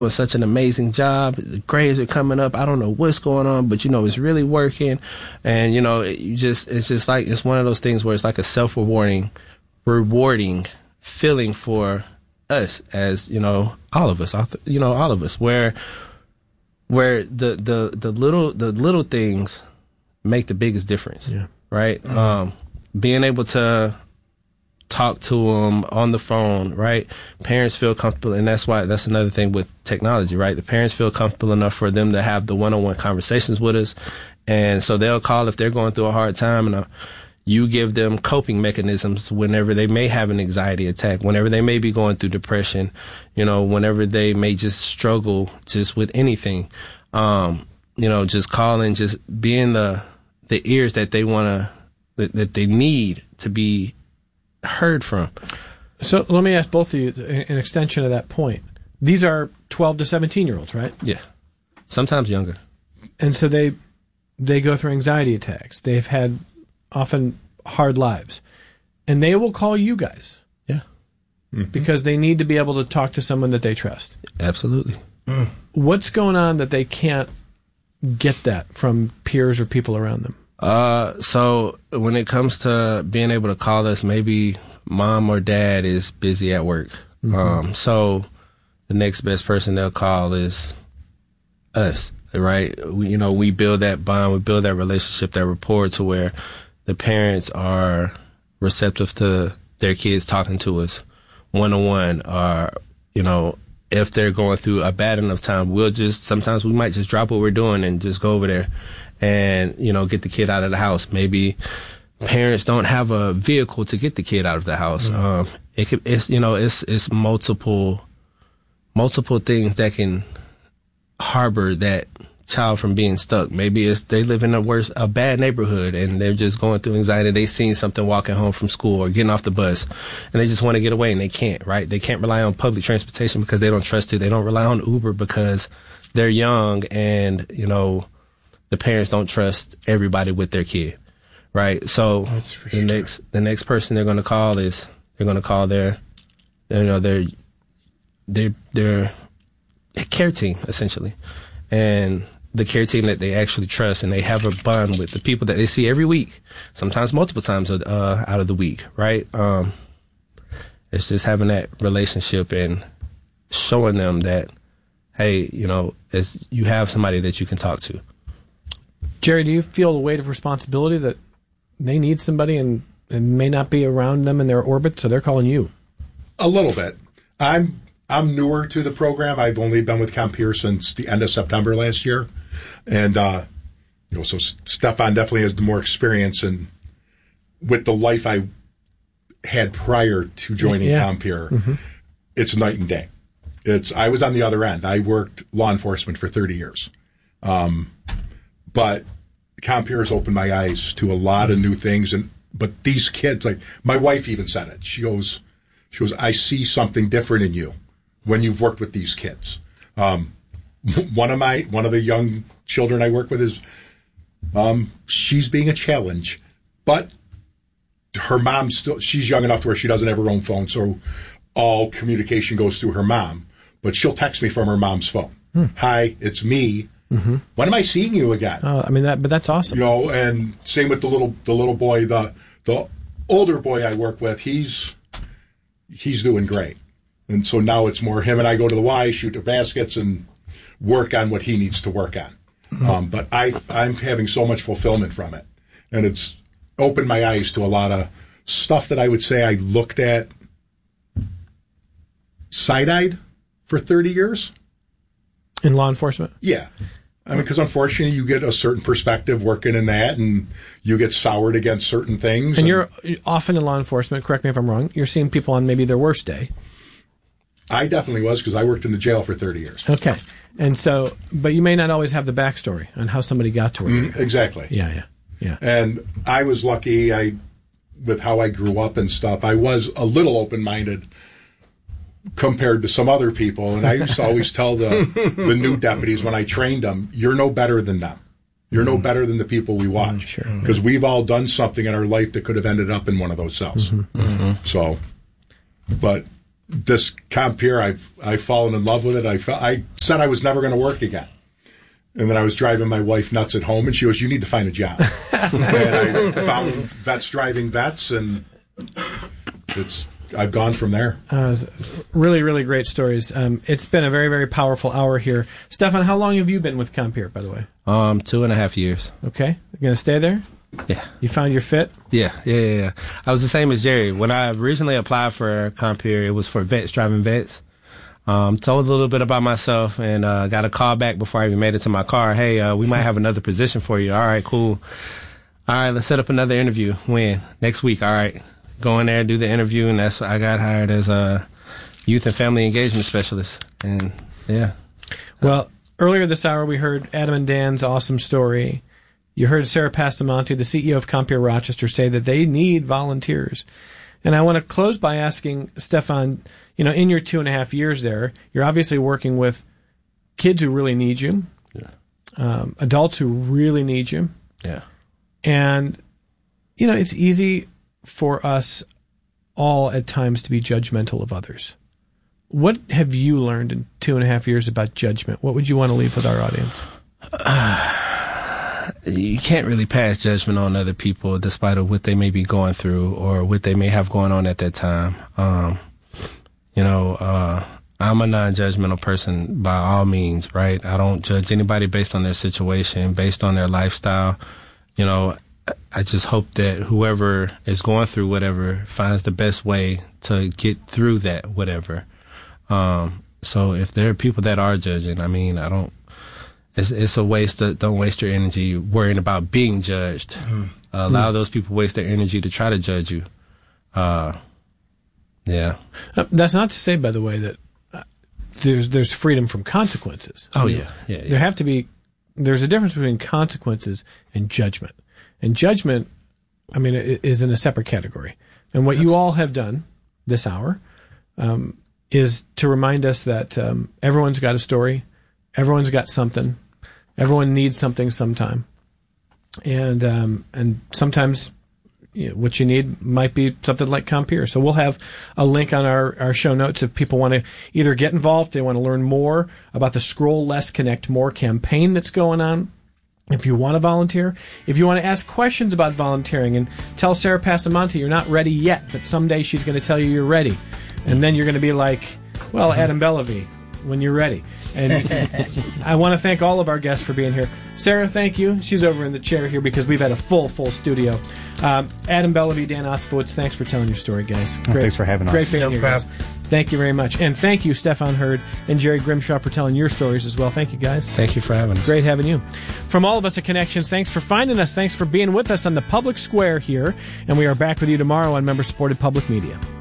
doing such an amazing job. The grades are coming up. I don't know what's going on, but it's really working. And it's just like, it's one of those things where it's like a rewarding feeling for us, as all of us, where the little things make the biggest difference. Yeah. Right. Being able to talk to them on the phone, right? Parents feel comfortable, and that's another thing with technology, right? The parents feel comfortable enough for them to have the one-on-one conversations with us, and so they'll call if they're going through a hard time, and you give them coping mechanisms whenever they may have an anxiety attack, whenever they may be going through depression, whenever they may just struggle just with anything, just calling, just being the ears that they that they need to be heard from. So let me ask both of you an extension of that point. These are 12 to 17-year-olds, right? Yeah. Sometimes younger. And so they go through anxiety attacks. They've had often hard lives. And they will call you guys. Yeah. Mm-hmm. Because they need to be able to talk to someone that they trust. Absolutely. What's going on that they can't get that from peers or people around them? So when it comes to being able to call us, maybe mom or dad is busy at work. Mm-hmm. So the next best person they'll call is us, right? We build that bond, we build that relationship, that rapport to where the parents are receptive to their kids talking to us one-on-one, or, if they're going through a bad enough time, sometimes we might just drop what we're doing and just go over there and, get the kid out of the house. Maybe parents don't have a vehicle to get the kid out of the house. Mm-hmm. It's multiple things that can harbor that child from being stuck. Maybe they live in a bad neighborhood and they're just going through anxiety. They've seen something walking home from school or getting off the bus and they just want to get away and they can't, right? They can't rely on public transportation because they don't trust it. They don't rely on Uber because they're young and, the parents don't trust everybody with their kid, right? So the next person they're going to call is their care team, essentially, and the care team that they actually trust, and they have a bond with the people that they see every week, sometimes multiple times out of the week, right? It's just having that relationship and showing them that, hey, you have somebody that you can talk to. Jerry, do you feel the weight of responsibility that they need somebody and may not be around them in their orbit, so they're calling you? A little bit. I'm newer to the program. I've only been with Compeer since the end of September last year. And, so Stefan definitely has the more experience, and with the life I had prior to joining Compeer, mm-hmm. It's night and day. I was on the other end. I worked law enforcement for 30 years. But Compeer has opened my eyes to a lot of new things. But these kids, like my wife even said it. She goes, I see something different in you when you've worked with these kids. One of the young children I work with is, she's being a challenge, but her mom she's young enough to where she doesn't have her own phone. So all communication goes through her mom, but she'll text me from her mom's phone. Hi, it's me. Mm-hmm. When am I seeing you again? But that's awesome. And same with the little boy, the older boy I work with, he's doing great. And so now it's more him and I go to the Y, shoot the baskets, and work on what he needs to work on. Mm-hmm. But I'm having so much fulfillment from it. And it's opened my eyes to a lot of stuff that I would say I looked at side-eyed for 30 years. In law enforcement? Yeah. Because unfortunately you get a certain perspective working in that, and you get soured against certain things. And you're often in law enforcement, correct me if I'm wrong, you're seeing people on maybe their worst day. I definitely was, because I worked in the jail for 30 years. Okay. And so, but you may not always have the backstory on how somebody got to where exactly. Yeah. And I was lucky with how I grew up and stuff. I was a little open-minded compared to some other people. And I used to always tell the new deputies when I trained them, you're no better than them. You're no better than the people we watch. Because we've all done something in our life that could have ended up in one of those cells. Mm-hmm. Mm-hmm. So, but this Compeer, I've fallen in love with it. I said I was never going to work again. And then I was driving my wife nuts at home, and she goes, "You need to find a job." And I found Vets Driving Vets, and I've gone from there. Really, really great stories. It's been a very, very powerful hour here. Stefan, how long have you been with Compeer, by the way? 2.5 years. Okay. You're going to stay there? Yeah. You found your fit? Yeah. I was the same as Jerry. When I originally applied for Compeer, it was for Vets Driving Vets. Told a little bit about myself and got a call back before I even made it to my car. "Hey, we might have another position for you." "All right, cool. All right, let's set up another interview." "When?" "Next week." "All right." Go in there, do the interview, and I got hired as a youth and family engagement specialist. And yeah. Well, earlier this hour we heard Adam and Dan's awesome story. You heard Sarah Pasamonte, the CEO of Compeer Rochester, say that they need volunteers. And I want to close by asking Stefan, in your 2.5 years there, you're obviously working with kids who really need you, adults who really need you. Yeah. And, it's easy for us all at times to be judgmental of others. What have you learned in 2.5 years about judgment? What would you want to leave with our audience? You can't really pass judgment on other people despite of what they may be going through or what they may have going on at that time. I'm a non-judgmental person by all means, right? I don't judge anybody based on their situation, based on their lifestyle. I just hope that whoever is going through whatever finds the best way to get through that whatever. So if there are people that are judging, it's a waste. Don't waste your energy worrying about being judged. Allow those people waste their energy to try to judge you. Yeah. That's not to say, by the way, that there's freedom from consequences. Oh, yeah. There's a difference between consequences and judgment. And judgment, is in a separate category. And what you all have done this hour is to remind us that everyone's got a story, everyone's got something, everyone needs something sometime, and sometimes what you need might be something like Compeer. So we'll have a link on our show notes if people want to either get involved, they want to learn more about the Scroll Less Connect More campaign that's going on. If you want to volunteer, if you want to ask questions about volunteering and tell Sarah Pasamonte you're not ready yet, but someday she's going to tell you you're ready. And then you're going to be like, well, Adam Bellavy, when you're ready. And I want to thank all of our guests for being here. Sarah, thank you. She's over in the chair here because we've had a full studio. Adam Bellavy, Dan Ospowitz, thanks for telling your story, guys. Great. Thanks for having us. Great being here, guys. Thank you very much. And thank you, Stefan Hurd and Jerry Grimshaw, for telling your stories as well. Thank you, guys. Thank you for having us. Great having you. From all of us at Connections, thanks for finding us. Thanks for being with us on the Public Square here. And we are back with you tomorrow on member-supported public media.